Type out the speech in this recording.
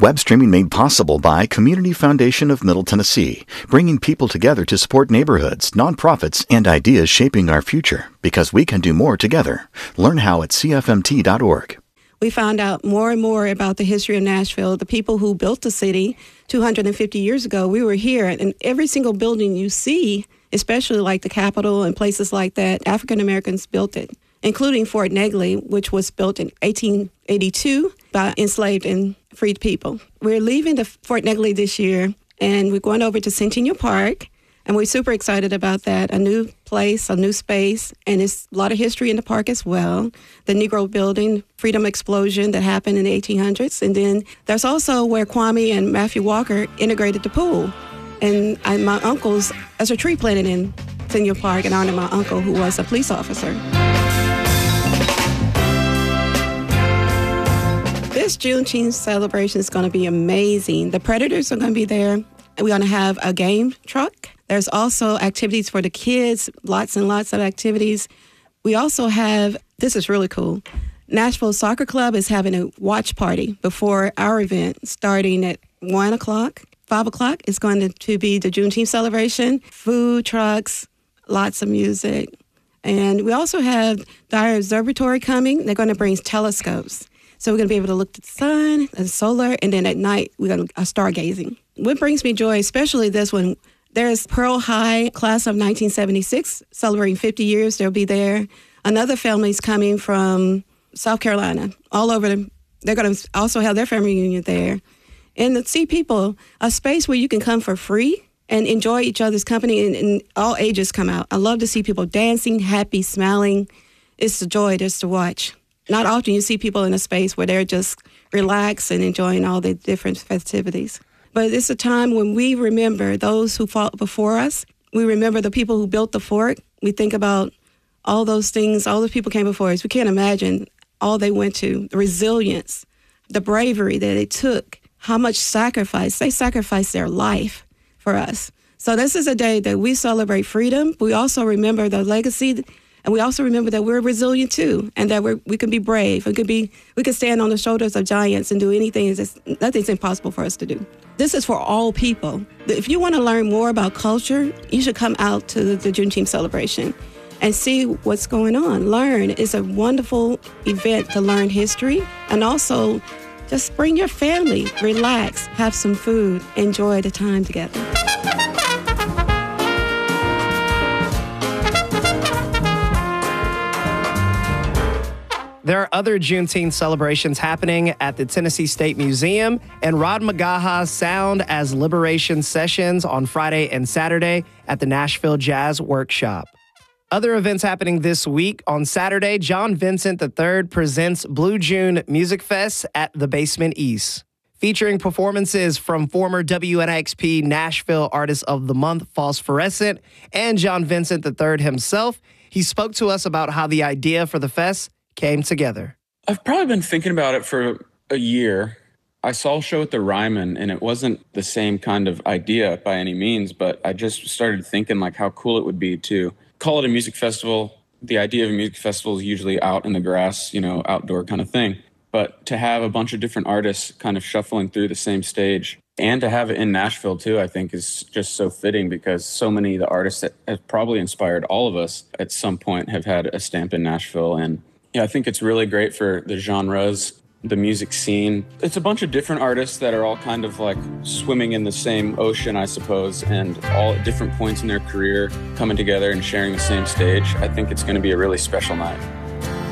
Web streaming made possible by Community Foundation of Middle Tennessee, bringing people together to support neighborhoods, nonprofits, and ideas shaping our future, because we can do more together. Learn how at cfmt.org. We found out more and more about the history of Nashville, the people who built the city 250 years ago. We were here, and every single building you see, especially like the Capitol and places like that, African Americans built it, including Fort Negley, which was built in 1882 by enslaved and freed people. We're leaving the Fort Negley this year, and we're going over to Centennial Park, and we're super excited about that. A new place, a new space, and it's a lot of history in the park as well. The Negro Building, Freedom Explosion that happened in the 1800s, and then there's also where Kwame and Matthew Walker integrated the pool. And my uncle's, there's a tree planted in Centennial Park in honor of my uncle who was a police officer. This Juneteenth celebration is going to be amazing. The Predators are going to be there. We're going to have a game truck. There's also activities for the kids, lots and lots of activities. We also have, this is really cool, Nashville Soccer Club is having a watch party before our event starting at 1 o'clock. 5 o'clock is going to be the Juneteenth celebration, food trucks, lots of music. And we also have Dyer Observatory coming. They're going to bring telescopes. So we're going to be able to look at the sun and solar, and then at night we're going to stargazing. What brings me joy, especially this one, there's Pearl High, class of 1976, celebrating 50 years. They'll be there. Another family's coming from South Carolina, all over. They're going to also have their family reunion there. And to see people, a space where you can come for free and enjoy each other's company, and all ages come out. I love to see people dancing, happy, smiling. It's a joy just to watch. Not often you see people in a space where they're just relaxed and enjoying all the different festivities. But it's a time when we remember those who fought before us. We remember the people who built the fort. We think about all those things, all those people came before us. We can't imagine all they went to, the resilience, the bravery that it took, how much sacrifice. They sacrificed their life for us. So this is a day that we celebrate freedom. We also remember the legacy. And we also remember that we're resilient too, and that we can be brave. We can stand on the shoulders of giants and do anything. Nothing's impossible for us to do. This is for all people. If you want to learn more about culture, you should come out to the Juneteenth celebration and see what's going on. Learn. It's a wonderful event to learn history, and also just bring your family, relax, have some food, enjoy the time together. There are other Juneteenth celebrations happening at the Tennessee State Museum and Rod McGaha's Sound as Liberation sessions on Friday and Saturday at the Nashville Jazz Workshop. Other events happening this week. On Saturday, John Vincent III presents Blue June Music Fest at the Basement East, featuring performances from former WNXP Nashville Artist of the Month, Phosphorescent, and John Vincent III himself. He spoke to us about how the idea for the fest came together. I've probably been thinking about it for a year. I saw a show at the Ryman, and it wasn't the same kind of idea by any means, but I just started thinking like how cool it would be to call it a music festival. The idea of a music festival is usually out in the grass, outdoor kind of thing. But to have a bunch of different artists kind of shuffling through the same stage, and to have it in Nashville too, I think is just so fitting, because so many of the artists that have probably inspired all of us at some point have had a stamp in Nashville. And yeah, I think it's really great for the genres, the music scene. It's a bunch of different artists that are all kind of like swimming in the same ocean, I suppose, and all at different points in their career coming together and sharing the same stage. I think it's going to be a really special night.